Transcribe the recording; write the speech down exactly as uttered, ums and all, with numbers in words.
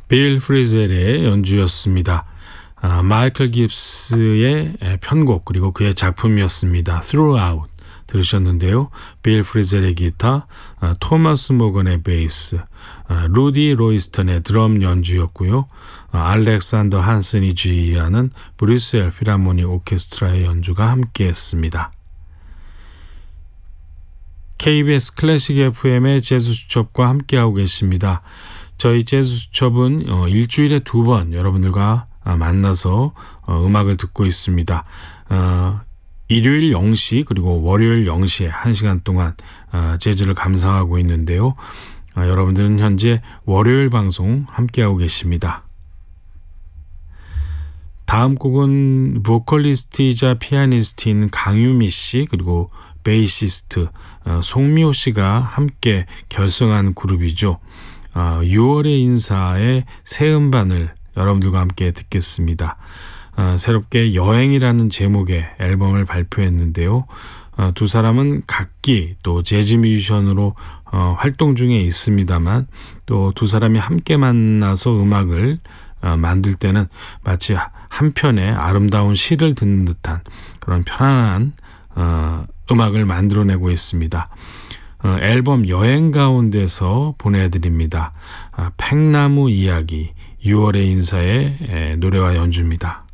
빌 프리젤의 연주였습니다. 아, 마이클 깁스의 편곡 그리고 그의 작품이었습니다. Throughout 들으셨는데요. 빌 프리젤의 기타, 아, 토마스 모건의 베이스, 아, 루디 로이스턴의 드럼 연주였고요. 아, 알렉산더 한슨이 지휘하는 브뤼셀 필하모니 오케스트라의 연주가 함께했습니다. 케이비에스 클래식 에프엠의 재즈 수첩과 함께하고 계십니다. 저희 재즈 수첩은 어, 일주일에 두 번 여러분들과 아, 만나서 어, 음악을 듣고 있습니다. 어, 일요일 영 시 그리고 월요일 영 시에 한 시간 동안 어, 재즈를 감상하고 있는데요. 어, 여러분들은 현재 월요일 방송 함께하고 계십니다. 다음 곡은 보컬리스트이자 피아니스트인 강유미 씨 그리고 베이시스트 어, 송미호 씨가 함께 결성한 그룹이죠. 어, 유월의 인사의 새 음반을 여러분들과 함께 듣겠습니다. 어, 새롭게 여행이라는 제목의 앨범을 발표했는데요. 어, 두 사람은 각기 또 재즈 뮤지션으로 어, 활동 중에 있습니다만 또 두 사람이 함께 만나서 음악을 어, 만들 때는 마치 한편의 아름다운 시를 듣는 듯한 그런 편안한 어, 음악을 만들어내고 있습니다. 어, 앨범 여행 가운데서 보내드립니다. 아, 팽나무 이야기 유월의 인사의 에, 노래와 연주입니다.